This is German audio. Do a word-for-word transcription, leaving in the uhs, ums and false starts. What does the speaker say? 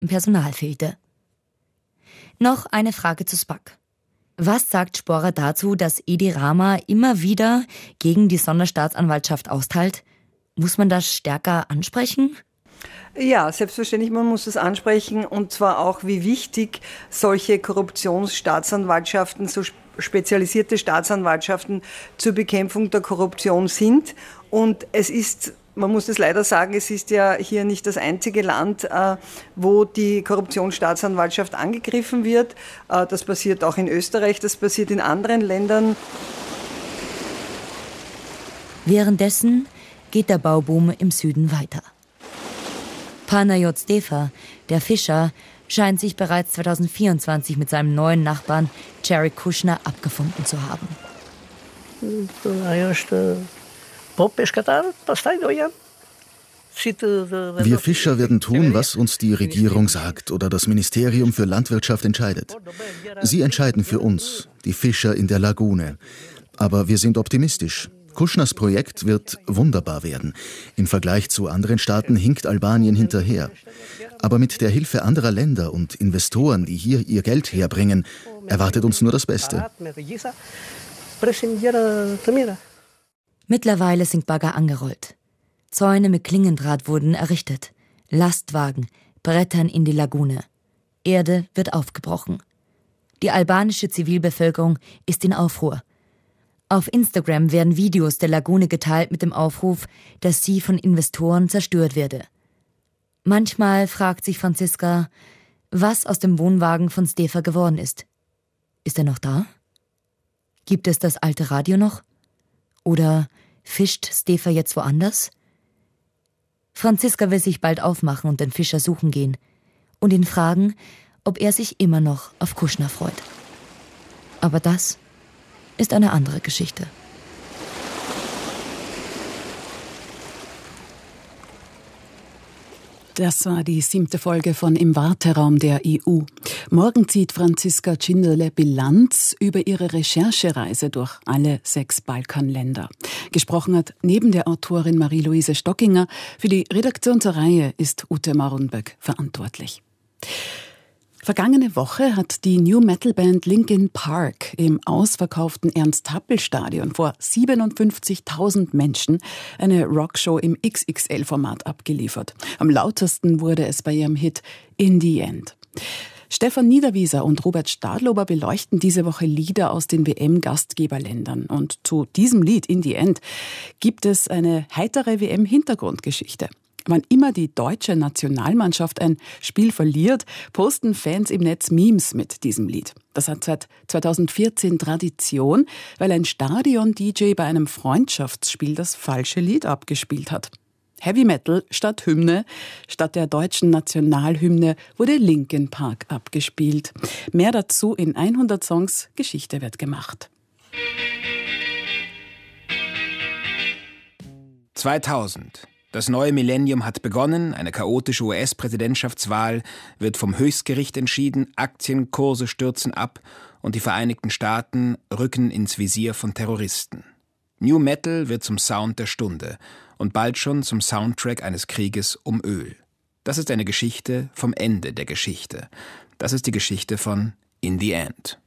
Personal fehlte. Noch eine Frage zu Spack. Was sagt Sporer dazu, dass Edi Rama immer wieder gegen die Sonderstaatsanwaltschaft austeilt? Muss man das stärker ansprechen? Ja, selbstverständlich, man muss es ansprechen, und zwar auch, wie wichtig solche Korruptionsstaatsanwaltschaften, so spezialisierte Staatsanwaltschaften zur Bekämpfung der Korruption sind. Und es ist, man muss es leider sagen, es ist ja hier nicht das einzige Land, wo die Korruptionsstaatsanwaltschaft angegriffen wird. Das passiert auch in Österreich, das passiert in anderen Ländern. Währenddessen geht der Bauboom im Süden weiter. Panayot Stefa, der Fischer, scheint sich bereits zweitausendvierundzwanzig mit seinem neuen Nachbarn Jared Kushner abgefunden zu haben. Wir Fischer werden tun, was uns die Regierung sagt oder das Ministerium für Landwirtschaft entscheidet. Sie entscheiden für uns, die Fischer in der Lagune. Aber wir sind optimistisch. Kushners Projekt wird wunderbar werden. Im Vergleich zu anderen Staaten hinkt Albanien hinterher. Aber mit der Hilfe anderer Länder und Investoren, die hier ihr Geld herbringen, erwartet uns nur das Beste. Mittlerweile sind Bagger angerollt. Zäune mit Klingendraht wurden errichtet. Lastwagen brettern in die Lagune. Erde wird aufgebrochen. Die albanische Zivilbevölkerung ist in Aufruhr. Auf Instagram werden Videos der Lagune geteilt mit dem Aufruf, dass sie von Investoren zerstört werde. Manchmal fragt sich Franziska, was aus dem Wohnwagen von Stefa geworden ist. Ist er noch da? Gibt es das alte Radio noch? Oder fischt Stefa jetzt woanders? Franziska will sich bald aufmachen und den Fischer suchen gehen und ihn fragen, ob er sich immer noch auf Kushner freut. Aber das ist eine andere Geschichte. Das war die siebte Folge von Im Warteraum der E U. Morgen zieht Franziska Tschinderle Bilanz über ihre Recherchereise durch alle sechs Balkanländer. Gesprochen hat neben der Autorin Marie-Louise Stockinger. Für die Redaktion zur Reihe ist Ute Maurenböck verantwortlich. Vergangene Woche hat die New-Metal-Band Linkin Park im ausverkauften Ernst-Happel-Stadion vor siebenundfünfzigtausend Menschen eine Rockshow im X X L-Format abgeliefert. Am lautesten wurde es bei ihrem Hit In the End. Stefan Niederwieser und Robert Stadlober beleuchten diese Woche Lieder aus den W M-Gastgeberländern. Und zu diesem Lied In the End gibt es eine heitere W M-Hintergrundgeschichte. Wann immer die deutsche Nationalmannschaft ein Spiel verliert, posten Fans im Netz Memes mit diesem Lied. Das hat seit zweitausendvierzehn Tradition, weil ein Stadion-D J bei einem Freundschaftsspiel das falsche Lied abgespielt hat. Heavy Metal statt Hymne, statt der deutschen Nationalhymne wurde Linkin Park abgespielt. Mehr dazu in hundert Songs, Geschichte wird gemacht. zweitausend. Das neue Millennium hat begonnen, eine chaotische U S-Präsidentschaftswahl wird vom Höchstgericht entschieden, Aktienkurse stürzen ab und die Vereinigten Staaten rücken ins Visier von Terroristen. New Metal wird zum Sound der Stunde und bald schon zum Soundtrack eines Krieges um Öl. Das ist eine Geschichte vom Ende der Geschichte. Das ist die Geschichte von In the End.